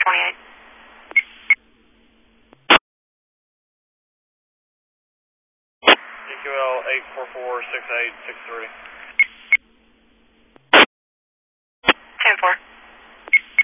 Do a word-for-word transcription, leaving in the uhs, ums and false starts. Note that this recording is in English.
twenty-eight. E Q L eight four four six eight six three.